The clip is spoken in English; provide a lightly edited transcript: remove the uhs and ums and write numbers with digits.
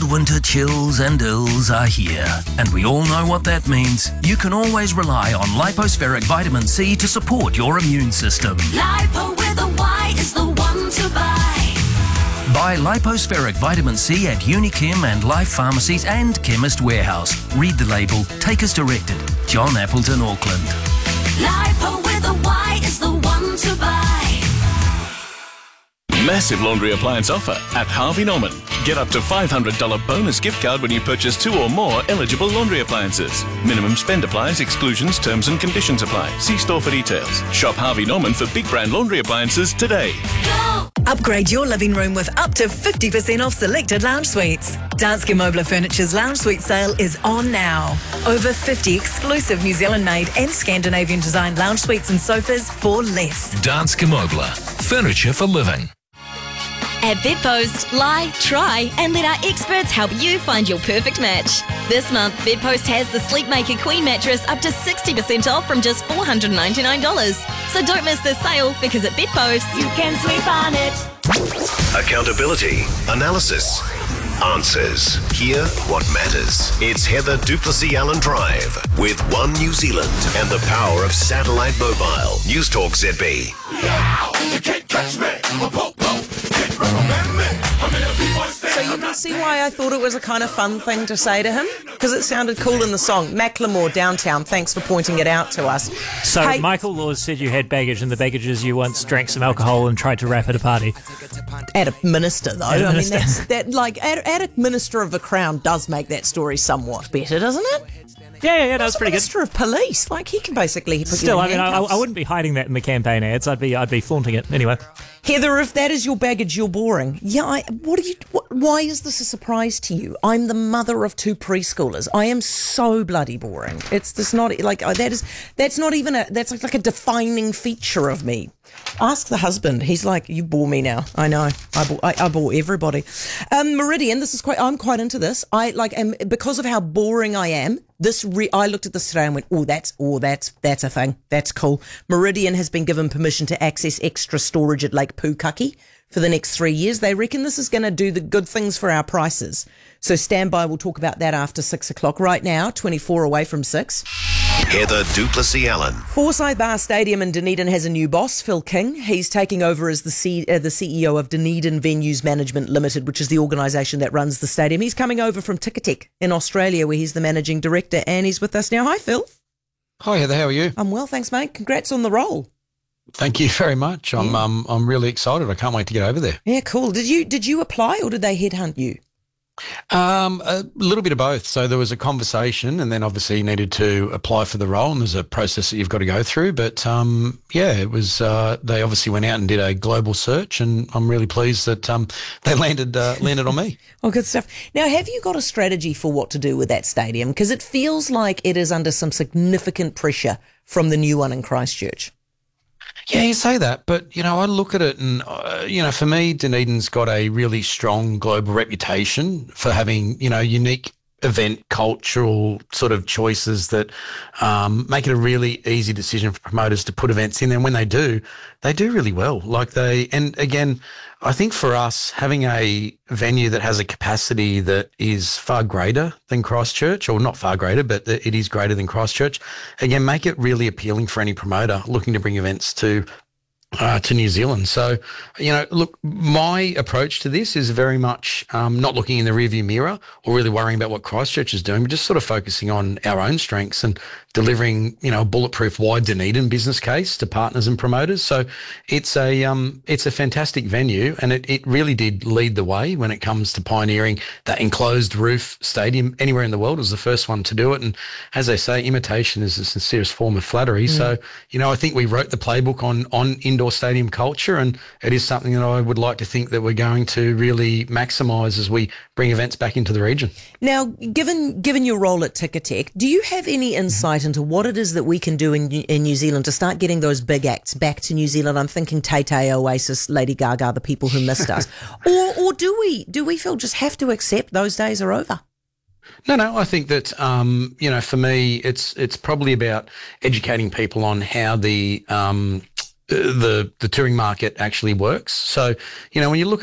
winter chills and ills are here, and we all know what that means. You can always rely on Lipospheric Vitamin C to support your immune system. Lipo with a Y is the one to buy. Buy Lipospheric Vitamin C at Unichem and Life Pharmacies and Chemist Warehouse. Read the label. Take as directed. John Appleton, Auckland. Lipo with a Y is the one to buy. Massive laundry appliance offer at Harvey Norman. Get up to $500 bonus gift card when you purchase 2 or more eligible laundry appliances. Minimum spend applies, exclusions, terms and conditions apply. See store for details. Shop Harvey Norman for big brand laundry appliances today. Go! Upgrade your living room with up to 50% off selected lounge suites. Danske Mobler Furniture's lounge suite sale is on now. Over 50 exclusive New Zealand-made and Scandinavian-designed lounge suites and sofas for less. Danske Mobler. Furniture for living. At Bedpost, lie, try, and let our experts help you find your perfect match. This month, Bedpost has the Sleepmaker Queen mattress up to 60% off from just $499. So don't miss this sale, because at Bedpost, You can sleep on it. Accountability, analysis, answers. Hear what matters. It's Heather Duplessis Allen Drive with One New Zealand and the power of satellite mobile. News Talk ZB. You can't catch me. I'm a po-po. Can't recommend me. I'm in a B-boy stand. So you can see why I thought it was a kind of fun thing to say to him, because it sounded cool in the song. Macklemore, Downtown, thanks for pointing it out to us. So Hey- Michael Laws said you had baggage, and the baggage is you once drank some alcohol and tried to rap at a party. At a minister, though. At a I mean, minister. at a minister of the crown does make that story somewhat better, doesn't it? Yeah, that's pretty good. Minister of police, like he can basically put Still, you I in mean, handcuffs. I wouldn't be hiding that in the campaign ads. I'd be flaunting it anyway. Heather, if that is your baggage, you're boring. Yeah, why is this a surprise to you? I'm the mother of 2 preschoolers. I am so bloody boring. It's just not like that's not even that's like a defining feature of me. Ask the husband. He's like, you bore me now. I know. I bore everybody. Meridian, I'm quite into this. And because of how boring I am. I looked at this today and went, that's a thing. That's cool. Meridian has been given permission to access extra storage at Lake Pukaki for the next 3 years. They reckon this is going to do the good things for our prices. So stand by. We'll talk about that after 6 o'clock. Right now, 24 away from 6. Heather Duplessis Allen. Forsyth Bar Stadium in Dunedin has a new boss, Phil King. He's taking over as the CEO of Dunedin Venues Management Limited, which is the organisation that runs the stadium. He's coming over from Ticketek in Australia, where he's the managing director, and he's with us now. Hi, Phil. Hi, Heather. How are you? I'm well, thanks, mate. Congrats on the role. Thank you very much. I'm really excited. I can't wait to get over there. Yeah, cool. Did you apply or did they headhunt you? A little bit of both. So there was a conversation, and then obviously you needed to apply for the role, and there's a process that you've got to go through. But it was. They obviously went out and did a global search, and I'm really pleased that they landed on me. Oh, good stuff. Now, have you got a strategy for what to do with that stadium? Because it feels like it is under some significant pressure from the new one in Christchurch. Yeah, you say that, but, I look at it and, for me, Dunedin's got a really strong global reputation for having, unique event cultural sort of choices that make it a really easy decision for promoters to put events in there. And when they do really well. And again, I think for us, having a venue that has a capacity that is far greater than Christchurch, or not far greater, but it is greater than Christchurch, again, make it really appealing for any promoter looking to bring events to New Zealand. So, look, my approach to this is very much not looking in the rearview mirror or really worrying about what Christchurch is doing, but just sort of focusing on our own strengths and delivering, a bulletproof wide Dunedin business case to partners and promoters. So it's a fantastic venue, and it really did lead the way when it comes to pioneering that enclosed roof stadium anywhere in the world. It was the first one to do it. And as they say, imitation is the sincerest form of flattery. So, I think we wrote the playbook on indoor stadium culture, and it is something that I would like to think that we're going to really maximise as we bring events back into the region. Now, given your role at Ticketek, do you have any insight into what it is that we can do in New Zealand to start getting those big acts back to New Zealand? I'm thinking Tay-Tay, Oasis, Lady Gaga, the people who missed us. Or do we feel just have to accept those days are over? No, I think that, for me, it's probably about educating people on how the touring market actually works. So, when you look